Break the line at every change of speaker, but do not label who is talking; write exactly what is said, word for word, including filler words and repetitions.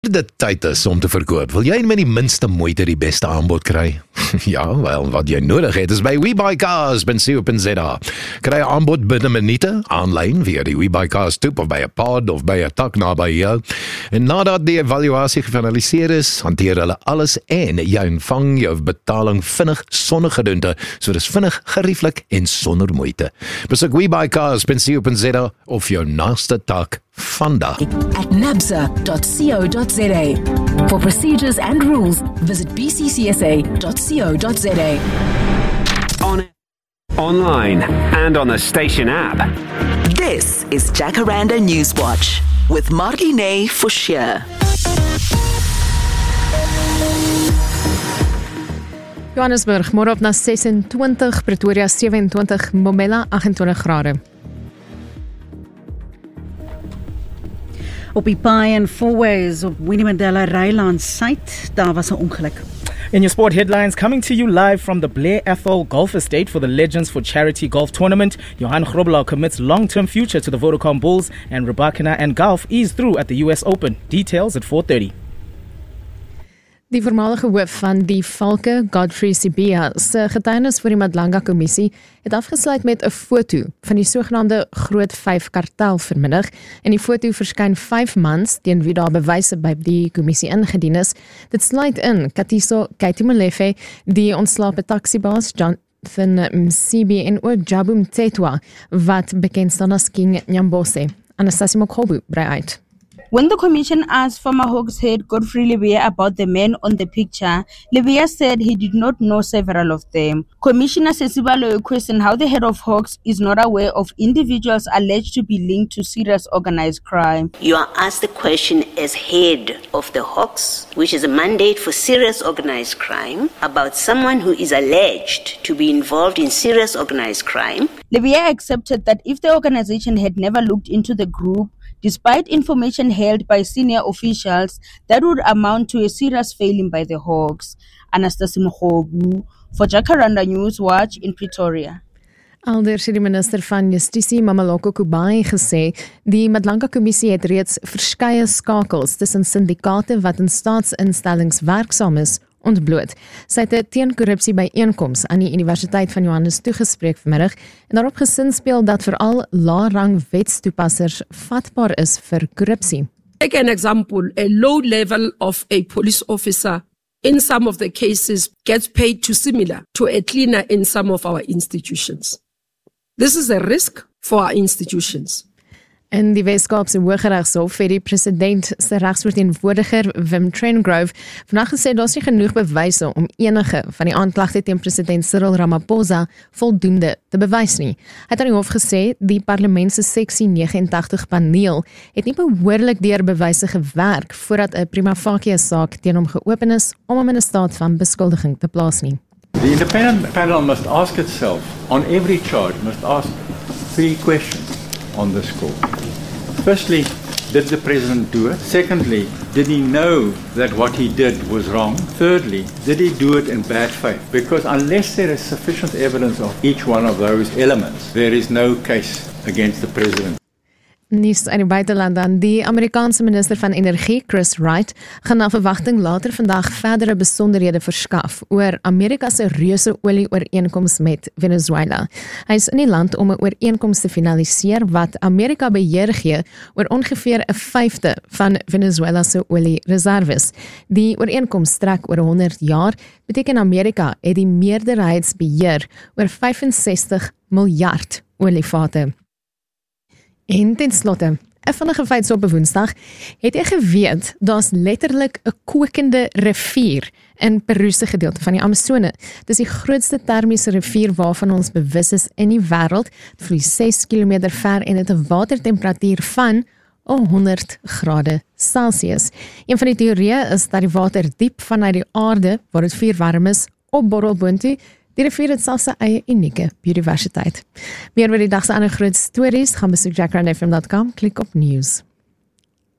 dit tyd is om te verkoop, wil jy met die minste moeite die beste aanbod kry? Ja, wel, wat jy nodig het is by WeBuyCars punt co punt za. Kry 'n aanbod binne minute, aanlyn via die WeBuyCars toep of by 'n pod of by 'n tak naby jou. En nadat die evaluasie gefinaliseer is, hanteer hulle alles en jy ontvang jou betaling vinnig sonder gedunte, so dis vinnig, gerieflik en sonder moeite. Besoek WeBuyCars punt co punt za of jou naaste tak vandag.
At nabsa dot co dot za. For procedures and rules, visit b c c s a dot co dot za.
On, online and on the station app.
This is Jacaranda Newswatch with Marlene Forshire.
Johannesburg, môre op na ses en twintig, Pretoria sewe en twintig, Mbombela agt en twintig grade.
Op die paai en fourways op Winnie Mandela Ryland site, daar was 'n ongeluk.
In your sport headlines, coming to you live from the Blair Athol Golf Estate for the Legends for Charity Golf Tournament, Johan Grobler commits long-term future to the Vodacom Bulls, and Rybakina and Golf ease through at the U S Open. Details at four thirty.
Die voormalige hoof van die Valke, Godfrey Sibia, se getuienis voor die Madlanga Kommissie het afgesluit met 'n foto van die sogenaamde Groot vyf kartel vanmiddag. In die foto verskyn vyf mans teen wie daar bewyse by die kommissie ingedien is. Dit sluit in Katiso Kaitimulefe, die ontslape taksibaas Jonathan Msibi en ook Jabu Mtetwa, wat bekend staan as King Nyambose. Anastasia Mokhobu brei uit.
When the commission asked former Hawks head Godfrey Lebeya about the men on the picture, Lebeya said he did not know several of them. Commissioner Sesibalo questioned how the head of Hawks is not aware of individuals alleged to be linked to serious organized crime.
You are asked the question as head of the Hawks, which is a mandate for serious organized crime, about someone who is alleged to be involved in serious organized crime.
Lebeya accepted that if the organization had never looked into the group, despite information held by senior officials, that would amount to a serious failing by the Hawks. Anastasia Mokhobu for Jacaranda Newswatch in Pretoria.
Elders het die minister van Justisie, Mameloko Kubayi, gesê die Madlanga Kommissie het reeds verskeie skakels tussen syndikaate wat in staatsinstellings werksaam is ontbloot. Sy het 'n teenkorrupsie byeenkoms aan die Universiteit van Johannes toegespreek vanmiddag en daarop gesinspeel dat veral lae-rang wetstoepassers vatbaar is vir korrupsie.
Take an example, a low level of a police officer in some of the cases gets paid too similar to a cleaner in some of our institutions. This is a risk for our institutions.
In die Weskaapse Hooggeregshof het die president se regsverteenwoordiger Wim Trengrove vandag gesê daar's nie genoeg bewyse om enige van die aanklagte teen president Cyril Ramaphosa voldoende te bewys nie. Hy het aan die hof gesê die parlement se seksie negenentagtig paneel het nie behoorlik deur bewyse gewerk voordat 'n prima facie saak teen hom geopen is om hom in 'n staat van beskuldiging te plaas nie.
The independent panel must ask itself, on every charge, must ask three questions on this score. Firstly, did the president do it? Secondly, did he know that what he did was wrong? Thirdly, did he do it in bad faith? Because unless there is sufficient evidence of each one of those elements, there is no case against the president.
Nuus uit die buiteland dan. Die Amerikaanse minister van Energie, Chris Wright, gaan na verwagting later vandag verdere besonderhede verskaf oor Amerika se reuse olie-ooreenkoms met Venezuela. Hy is in die land om 'n ooreenkoms te finaliseer wat Amerika beheer gee oor ongeveer 'n vyfde van Venezuela se oliereserwes. Die ooreenkoms strek oor honderd jaar, beteken Amerika het die meerderheidsbeheer oor vyfensestig miljard olievate. En ten slotte, 'n vinnige feit op 'n Woensdag, het jy geweet daar's letterlik 'n kokende rivier in Peru se gedeelte van die Amazone. Dis die grootste termiese rivier waarvan ons bewus is in die wêreld. Dit vloei ses kilometer ver en het 'n watertemperatuur van honderd grade Celsius. Een van die teorieë is dat die water diep vanuit die aarde, waar dit vuurwarm is, opborrel boontoe. Die rivier het selfs sy eie unieke biodiversiteit. Meer oor die dag se ander groot stories, gaan besoek jacaranda f m dot com, klik op news.